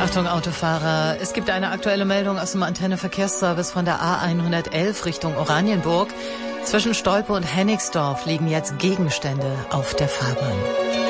Achtung Autofahrer, es gibt eine aktuelle Meldung aus dem Antenne-Verkehrsservice von der A111 Richtung Oranienburg. Zwischen Stolpe und Hennigsdorf liegen jetzt Gegenstände auf der Fahrbahn.